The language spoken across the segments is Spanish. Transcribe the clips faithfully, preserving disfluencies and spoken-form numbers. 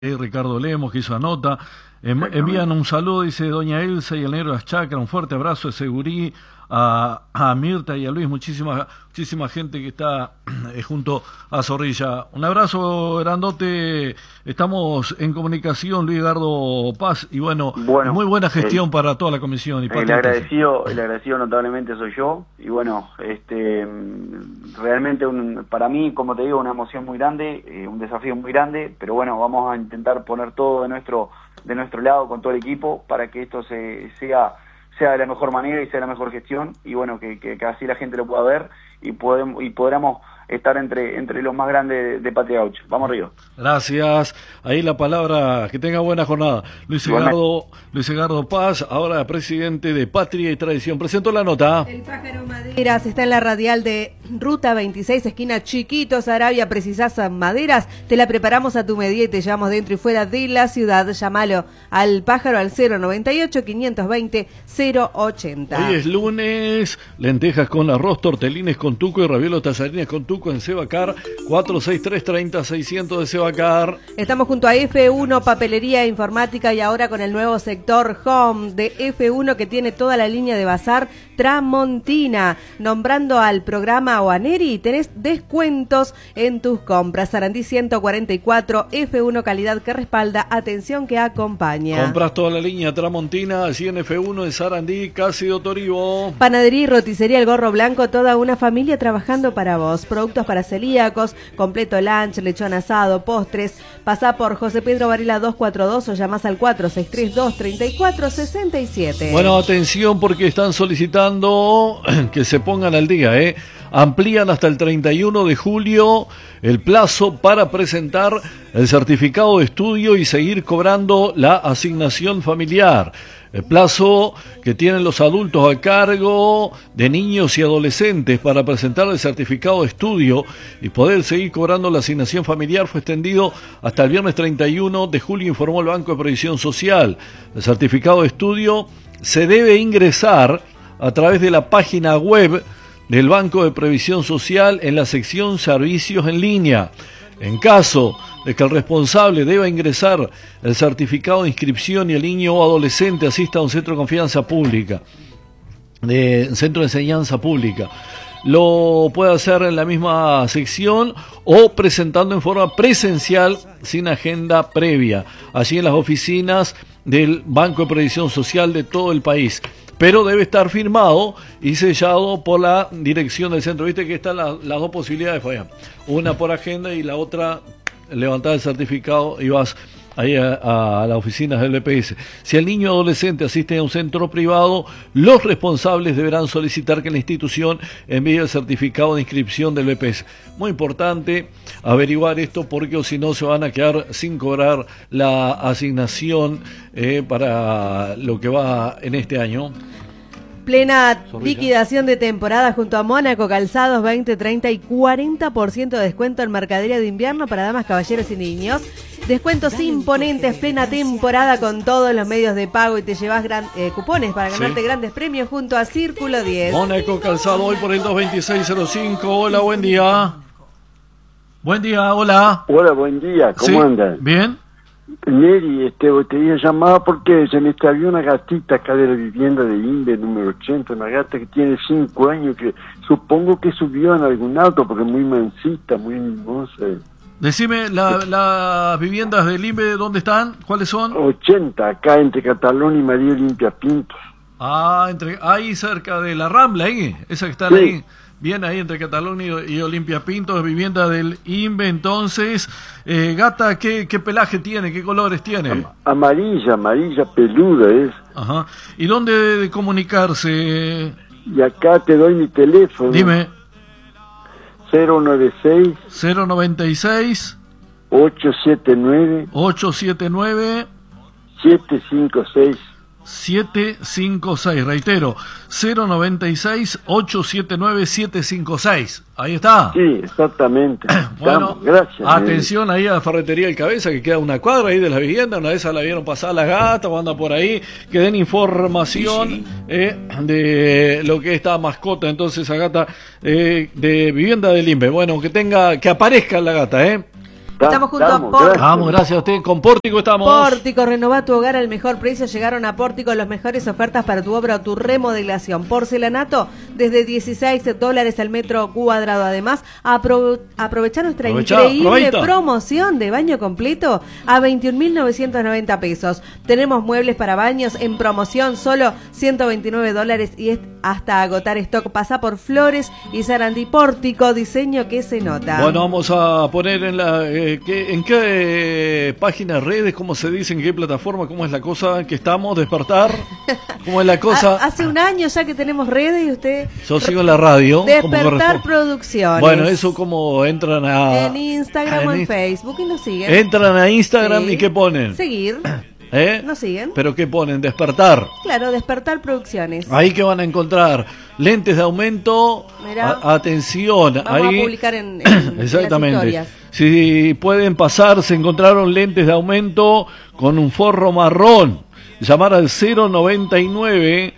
Eh, Ricardo Lemos, que hizo la nota. Em, envían un saludo, dice doña Elsa y el negro de las Chacras, un fuerte abrazo de Segurí, a, a Mirta y a Luis, muchísima, muchísima gente que está eh, junto a Zorrilla. Un abrazo grandote, estamos en comunicación, Luis Gardo Paz, y bueno, bueno muy buena gestión el, para toda la comisión. Y el agradecido, el agradecido notablemente soy yo, y bueno, este realmente un, para mí, como te digo, una emoción muy grande, eh, un desafío muy grande, pero bueno, vamos a intentar poner todo de nuestro de nuestro lado con todo el equipo para que esto se sea sea de la mejor manera y sea la mejor gestión, y bueno, que, que, que así la gente lo pueda ver y podemos y podamos estar entre entre los más grandes de, de Patria Gaucha. Vamos arriba. Gracias. Ahí la palabra, que tenga buena jornada. Luis Edgardo, Luis Edgardo Paz, ahora presidente de Patria y Tradición. Presento la nota. El Pájaro Maderas está en la radial de Ruta veintiséis, esquina Chiquitos, Arabia. Precisás maderas, te la preparamos a tu medida y te llevamos dentro y fuera de la ciudad. Llámalo al Pájaro al cero noventa y ocho, quinientos veinte, cero ochenta. Hoy es lunes, lentejas con arroz, tortelines con tuco y raviolos tallarines con tuco en Sebacar, cuatro seis tres, treinta, seiscientos de Sebacar. Estamos junto a F uno, papelería e informática, y ahora con el nuevo sector Home de F uno, que tiene toda la línea de bazar Tramontina. Nombrando al programa Oaneri, tenés descuentos en tus compras. Sarandí ciento cuarenta y cuatro, F uno, calidad que respalda, atención que acompaña. Compras toda la línea Tramontina, allí en F uno de Sarandí, Cásido Toribo. Panadería y roticería El Gorro Blanco, toda una familia trabajando para vos. Productos para celíacos, completo lunch, lechón asado, postres. Pasá por José Pedro Varela doscientos cuarenta y dos o llamás al cuatro seis tres dos, treinta y cuatro sesenta y siete. Bueno, atención, porque están solicitando que se pongan al día, ¿eh? Amplían hasta el treinta y uno de julio el plazo para presentar el certificado de estudio y seguir cobrando la asignación familiar. El plazo que tienen los adultos a cargo de niños y adolescentes para presentar el certificado de estudio y poder seguir cobrando la asignación familiar fue extendido hasta el viernes treinta y uno de julio, informó el Banco de Previsión Social. El certificado de estudio se debe ingresar a través de la página web del Banco de Previsión Social en la sección Servicios en línea. En caso de que el responsable deba ingresar el certificado de inscripción y el niño o adolescente asista a un centro de confianza pública, de centro de enseñanza pública, lo puede hacer en la misma sección o presentando en forma presencial sin agenda previa, allí en las oficinas del Banco de Previsión Social de todo el país. Pero debe estar firmado y sellado por la dirección del centro. Viste que están la, las dos posibilidades, Fabián. Una por agenda y la otra levantar el certificado y vas ahí a, a las oficinas del B P S. Si el niño o adolescente asiste a un centro privado, los responsables deberán solicitar que la institución envíe el certificado de inscripción del B P S. Muy importante averiguar esto, porque o si no se van a quedar sin cobrar la asignación eh, para lo que va en este año. Plena liquidación de temporada junto a Mónaco, calzados veinte, treinta y cuarenta por ciento de descuento en mercadería de invierno para damas, caballeros y niños. Descuentos imponentes, plena temporada con todos los medios de pago, y te llevas gran, eh, cupones para ganarte sí. grandes premios junto a Círculo diez. Mónaco calzado hoy por el dos veintiséis cero cinco. Hola, buen día. Buen día, hola. Hola, buen día, ¿cómo sí. andan? Bien. Neri, este, te había llamado porque se me extravió una gatita acá de la vivienda de Inve número ochenta, una gata que tiene cinco años, que supongo que subió en algún auto porque es muy mansita, muy mimosa. Decime, la, las viviendas del INVE, ¿dónde están? ¿Cuáles son? ochenta, acá entre Catalón y María Olimpia Pintos. Ah, entre ahí cerca de la Rambla, ahí, esa que está sí. ahí. Bien, ahí entre Catalón y, y Olimpia Pintos, vivienda del INVE. Entonces, eh, gata, ¿qué, ¿qué pelaje tiene? ¿Qué colores tiene? Am amarilla, amarilla peluda es. Ajá. ¿Y dónde debe comunicarse? Y acá te doy mi teléfono. Dime. cero noventa y seis. cero noventa y seis. ochocientos setenta y nueve. ochocientos setenta y nueve. setecientos cincuenta y seis. setecientos cincuenta y seis, reitero, cero noventa y seis, ochocientos setenta y nueve, setecientos cincuenta y seis. Ahí está. Sí, exactamente. Bueno, Estamos, gracias. Atención ahí a la Ferretería El Cabeza, que queda una cuadra ahí de la vivienda. Una de esas la vieron pasar las gatas o anda por ahí. Que den información sí, sí. Eh, de lo que es esta mascota. Entonces, esa gata eh, de vivienda del INVE. Bueno, que tenga, que aparezca la gata, ¿eh? Estamos junto Estamos, a Pórtico. gracias. Vamos, gracias a usted. Con Pórtico estamos. Pórtico, renová tu hogar al mejor precio. Llegaron a Pórtico las mejores ofertas para tu obra o tu remodelación. Porcelanato desde dieciséis dólares al metro cuadrado. Además, apro aprovechá nuestra Aprovechá, increíble aproveita. promoción de baño completo a veintiún mil novecientos noventa pesos. Tenemos muebles para baños en promoción, solo ciento veintinueve dólares y es hasta agotar stock. Pasa por Flores y Sarandí. Pórtico, diseño que se nota. Bueno, vamos a poner en la eh, ¿qué, en qué eh, página, redes, cómo se dice, en qué plataforma, cómo es la cosa que estamos, despertar, cómo es la cosa. Ha- hace un año ya que tenemos redes y usted... Yo sigo en la radio. como Despertar corresponde. Producciones. Bueno, eso como entran a... En Instagram o en Inst- Facebook y nos siguen. Entran a Instagram Sí. y ¿qué ponen? Seguir. ¿Eh? Nos siguen. ¿Pero qué ponen? Despertar. Claro, Despertar Producciones. Ahí que van a encontrar lentes de aumento. Mirá. A- atención. Vamos ahí... a publicar en, en- en las Exactamente. historias. Si pueden pasar, se encontraron lentes de aumento con un forro marrón. Llamar al cero noventa y nueve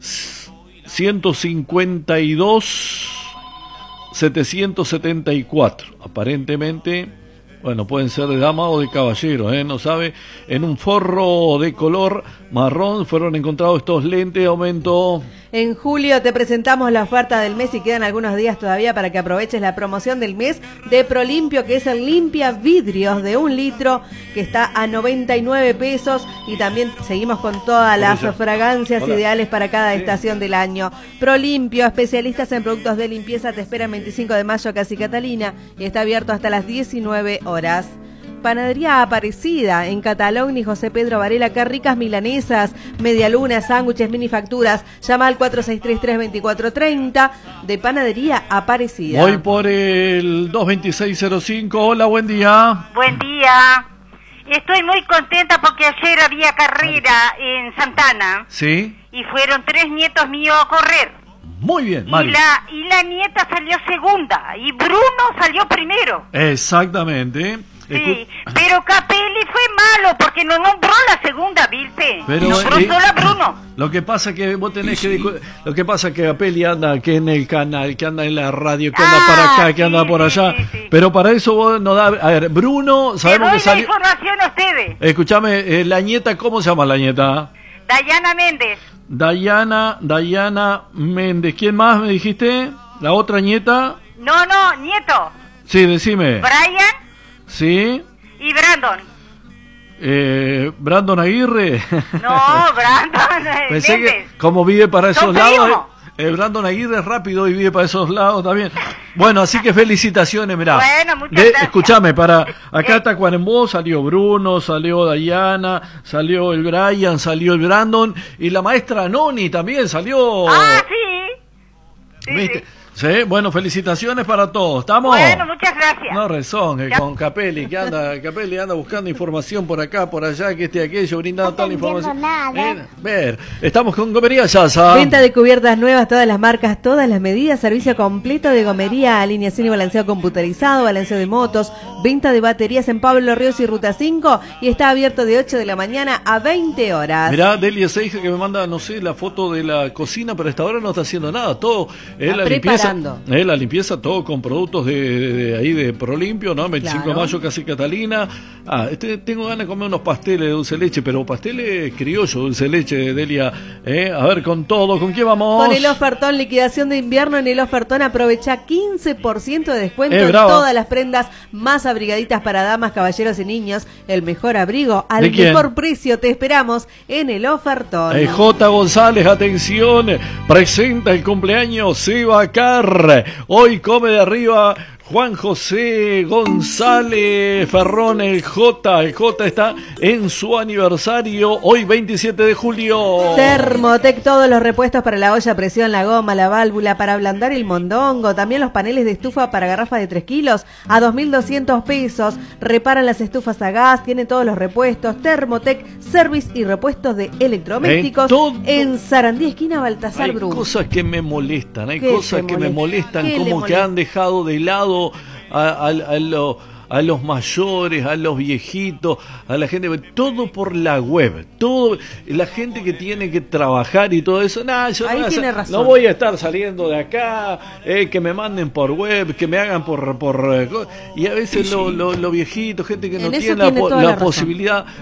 ciento cincuenta y dos setecientos setenta y cuatro. Aparentemente, bueno, pueden ser de dama o de caballero, ¿eh? No sabe. En un forro de color marrón fueron encontrados estos lentes de aumento. En julio te presentamos la oferta del mes y quedan algunos días todavía para que aproveches la promoción del mes de Prolimpio, que es el limpia vidrios de un litro, que está a noventa y nueve pesos. Y también seguimos con todas las Hola. fragancias Hola. ideales para cada Sí. estación del año. Prolimpio, especialistas en productos de limpieza, te esperan veinticinco de mayo, Casi Catalina, y está abierto hasta las diecinueve horas. Panadería Aparecida, en Catalogni y José Pedro Varela, qué ricas milanesas, medialunas, sándwiches, minifacturas. Llama al cuatro seis tres, tres dos cuatro tres cero de Panadería Aparecida. Voy por el dos veintiséis cero cinco. Hola, buen día. Buen día. Estoy muy contenta porque ayer había carrera en Santana Sí. y fueron tres nietos míos a correr. Muy bien, Y Mari. la, y la nieta salió segunda y Bruno salió primero. Exactamente. Sí, Escu- pero Capelli fue malo porque no nombró la segunda, ¿viste? Pero, nombró eh, solo a Bruno. Lo que pasa que vos tenés que discu- lo que pasa que Apeli anda que en el canal, que anda en la radio, que anda Ah, para acá, que sí, anda por sí, allá. sí, sí. Pero para eso vos no da, a ver, Bruno, Te sabemos doy que la salió. información a ustedes. Escúchame, eh, la nieta, ¿cómo se llama la nieta? Dayana Méndez. Dayana, Dayana Méndez. ¿Quién más me dijiste? La otra nieta. No, no, nieto. Sí, decime. Brian Sí. y Brandon. Eh, Brandon Aguirre. No, Brandon eh, Pensé Méndez. que como vive para esos Son lados, primos. eh, eh, Brandon Aguirre es rápido y vive para esos lados también. Bueno, así que felicitaciones, mirá. Bueno, muchas De- gracias. Escuchame, para acá Eh. está Tacuarembó, salió Bruno, salió Dayana, salió el Brian, salió el Brandon y la maestra Noni también salió. Ah, sí. Sí, ¿Viste? sí. Sí, bueno, felicitaciones para todos. ¿Estamos? Bueno, muchas gracias. No rezón, que Ya. con Capelli, que anda, Capelli anda buscando información por acá, por allá, que este aquello, brindando tal información. Eh, ver, estamos con Gomería Yasa. Venta de cubiertas nuevas, todas las marcas, todas las medidas, servicio completo de gomería, alineación y balanceo computarizado, balanceo de motos, venta de baterías en Pablo Ríos y Ruta cinco y está abierto de ocho de la mañana a veinte horas. Mirá, Delia Seija que me manda, no sé, la foto de la cocina, pero hasta ahora no está haciendo nada. Todo es Está la limpieza. preparando. Es la limpieza, todo con productos de, de- de ahí de Prolimpio, ¿no? veinticinco Claro. de mayo, Casi Catalina. Ah, este, tengo ganas de comer unos pasteles de dulce de leche, pero pasteles criollos, dulce de leche, Delia. ¿eh? A ver, con todo, ¿con qué vamos? Con el ofertón, liquidación de invierno, en el ofertón aprovecha quince por ciento de descuento Eh, en bravo. todas las prendas más abrigaditas para damas, caballeros y niños. El mejor abrigo al ¿De quién? mejor precio. Te esperamos en el ofertón. Eh, J. González, atención, presenta el cumpleaños Seba Carr. Hoy come de arriba Juan José González Ferrón, el J. El J está en su aniversario, hoy veintisiete de julio. Thermotec, todos los repuestos para la olla a presión, la goma, la válvula, para ablandar el mondongo, también los paneles de estufa para garrafa de tres kilos a dos mil doscientos pesos. Reparan las estufas a gas, tienen todos los repuestos. Thermotec, service y repuestos de electrodomésticos En todo- en Sarandí, esquina Baltasar Hay Brum. cosas que me molestan, hay ¿Qué cosas te que me molesta? molestan, ¿Qué le como que molesta? han dejado de lado a, a- a lo- a los mayores, a los viejitos, a la gente, todo por la web, todo, la gente que tiene que trabajar y todo eso, nah, yo Ahí no, tiene hacer, razón. no voy a estar saliendo de acá, eh, que me manden por web, que me hagan por... por eh, y a veces Sí, los sí. lo, lo viejitos, gente que no En eso tiene la, tiene po- toda la la razón. posibilidad,